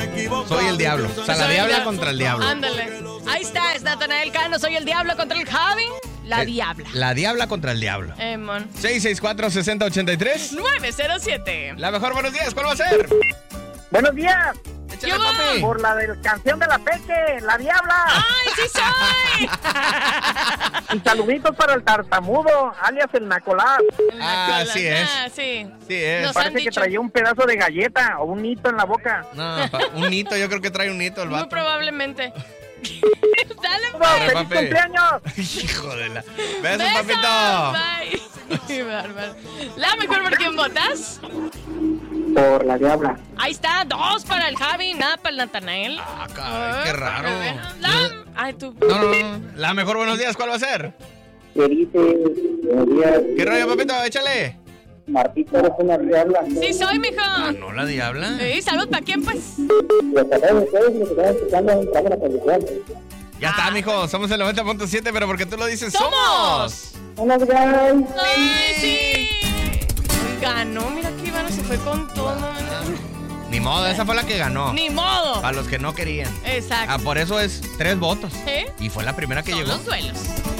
Soy el diablo. O sea, la diabla contra el diablo. Ándale. Ahí está, es Natanael Cano. Soy el diablo contra el Javi. La diabla. La diabla contra el diablo. Mon. 664-6083. 907. La mejor, buenos días. ¿Cuál va a ser? Buenos días. Échale, Yo papi. Por la canción de la Peque, la diabla. ¡Ay, sí soy! Y saluditos para el tartamudo, alias el Nacolás. Así es. Sí. Sí es. Nos Parece han que dicho. traía un pedazo de galleta o un hito en la boca. No, un hito, yo creo que trae un hito el Muy vato. probablemente. Dale, Dale, ¡Feliz papi. cumpleaños! Hijo de la... Besos, besos. papito. Bye. Qué bárbaro. La mejor, ¿por quién votas? Por la diabla. Ahí está, 2 para el Javi, nada para el Natanael. Ah, caray, qué raro. Ay, tú. No. La mejor, buenos días. ¿Cuál va a ser? ¿Qué dice? Buenos días. ¿Qué rollo, papito? Échale. Martita, eres una diabla. Sí soy, mijo. No, la diabla. Salud, ¿para quién, pues? Los saludos de ustedes y los que están escuchando en la televisión. Ya está, mijo. Somos el 90.7, pero porque tú lo dices, ¡Somos! Hola, guys. ¡Ay, sí! Ganó, mira que Iván se fue con todo. Ni modo, esa fue la que ganó. Ni modo. Para los que no querían. Exacto. Por eso es 3 votos. ¿Eh? Y fue la primera que Son llegó. los duelos.